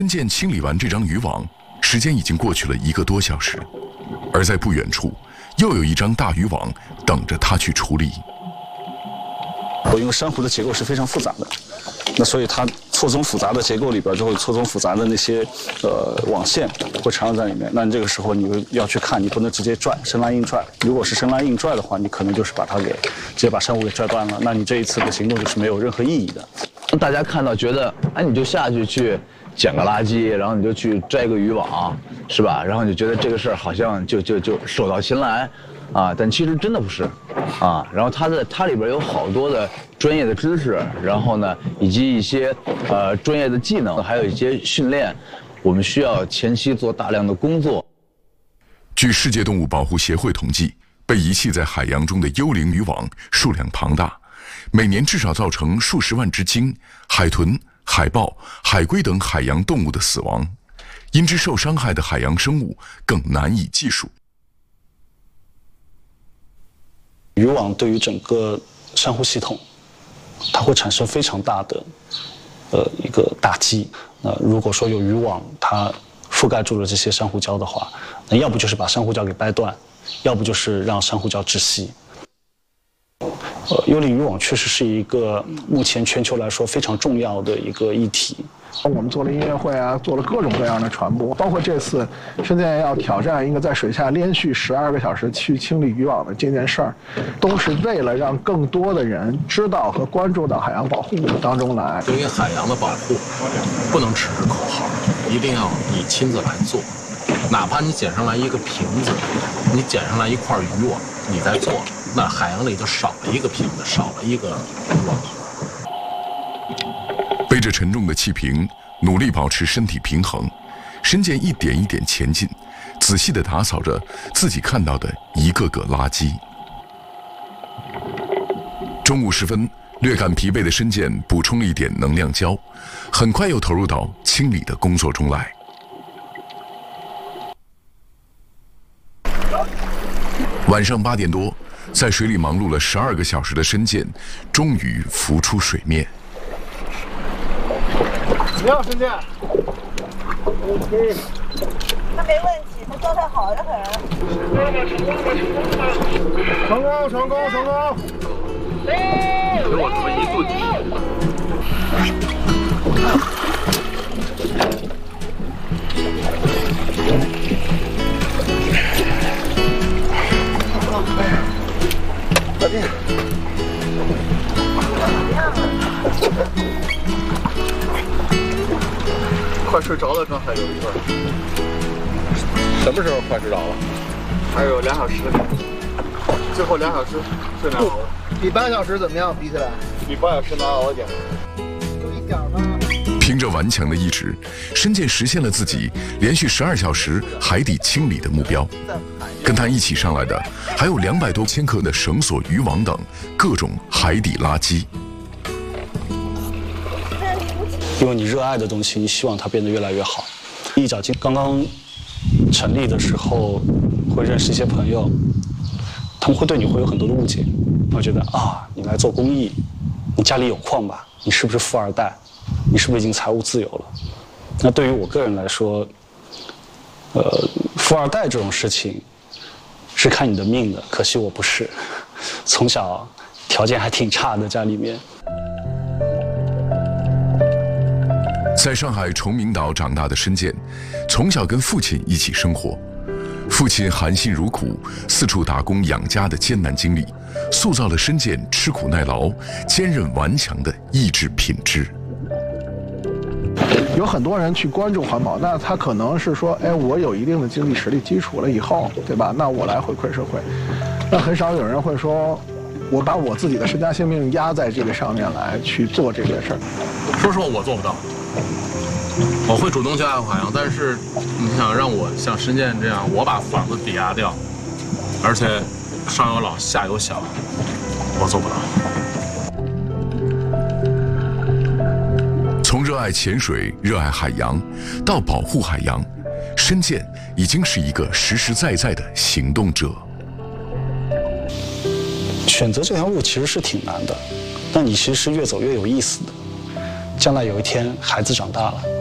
申健清理完这张渔网，时间已经过去了1个多小时，而在不远处，又有一张大渔网等着他去处理。 因为珊瑚的结构是非常复杂的，那所以它错综复杂的结构里边就会错综复杂的那些网线会缠绕在里面。那你这个时候你要去看，你不能直接拽，生拉硬拽。如果是生拉硬拽的话，你可能就是把它直接把珊瑚给拽断了。那你这一次的行动就是没有任何意义的。 大家看到觉得，哎，你就下去捡个垃圾，然后你就去摘个渔网，是吧？然后你就觉得这个事儿好像就手到擒来。但其实真的不是，然后它里边有好多的专业的知识，然后呢，以及一些专业的技能，还有一些训练，我们需要前期做大量的工作。 据世界动物保护协会统计，被遗弃在海洋中的幽灵渔网数量庞大，每年至少造成数十万只鲸、海豚、海豹、海龟等海洋动物的死亡，因之受伤害的海洋生物更难以计数。 渔网对于整个珊瑚系统，它会产生非常大的一个打击。那如果说有渔网它覆盖住了这些珊瑚礁的话，那要不就是把珊瑚礁给掰断，要不就是让珊瑚礁窒息。幽灵渔网确实是一个目前全球来说非常重要的一个议题。 我们做了音乐会啊，做了各种各样的传播，包括这次申健要挑战一个在水下连续12个小时去清理渔网的这件事儿，都是为了让更多的人知道和关注到海洋保护当中来。 对于海洋的保护，不能只是口号，一定要你亲自来做。哪怕你捡上来一个瓶子，你捡上来一块渔网，你在做，那海洋里就少了一个瓶子，少了一个渔网。 背着沉重的气瓶，努力保持身体平衡，申健一点一点前进，仔细地打扫着自己看到的一个个垃圾。中午时分，略感疲惫的申健补充了一点能量胶，很快又投入到清理的工作中来。晚上8点多，在水里忙碌了12个小时的申健，终于浮出水面。 怎么样，申健？ 他没问题，他状态好得很。 成功！ 给我这么一顿。 老弟，快睡着了，这还有一会儿。什么时候快睡着了？还有2小时，最后2小时最难熬了。比8小时怎么样？比起来，比8小时难熬一点。有一点吗？ 凭着顽强的意志，申健实现了自己连续12小时海底清理的目标。跟他一起上来的还有200多千克的绳索、渔网等各种海底垃圾。 因为你热爱的东西，你希望它变得越来越好。一角鲸刚刚成立的时候，会认识一些朋友，他们会对你会有很多的误解，会觉得你来做公益，你家里有矿吧？你是不是富二代？你是不是已经财务自由了？那对于我个人来说，富二代这种事情是看你的命的，可惜我不是，从小条件还挺差的，家里面。 在上海崇明岛长大的申健，从小跟父亲一起生活。父亲含辛茹苦，四处打工养家的艰难经历，塑造了申健吃苦耐劳、坚韧顽强的意志品质。 有很多人去关注环保，那他可能是说，我有一定的经济实力基础了以后，对吧？那我来回馈社会。那很少有人会说，我把我自己的身家性命压在这个上面来去做这件事儿。 说实话，我做不到。我会主动去爱护海洋，但是你想让我像申健这样，我把房子抵押掉，而且上有老下有小，我做不到。 从热爱潜水、热爱海洋，到保护海洋，申健已经是一个实实在在的行动者。 选择这条路其实是挺难的，但你其实是越走越有意思的。将来有一天孩子长大了，